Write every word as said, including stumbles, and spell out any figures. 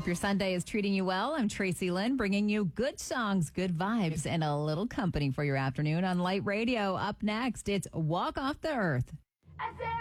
Hope your Sunday is treating you well. I'm Tracy Lynn, bringing you good songs, good vibes, and a little company for your afternoon on Light Radio. Up next, it's Walk Off the Earth. I said